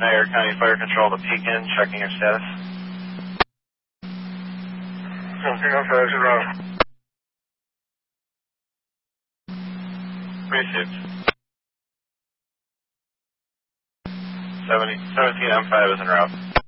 Niagara County Fire Control to Pekin, checking your status. 1705 is around. Received. 17 M5 is en route.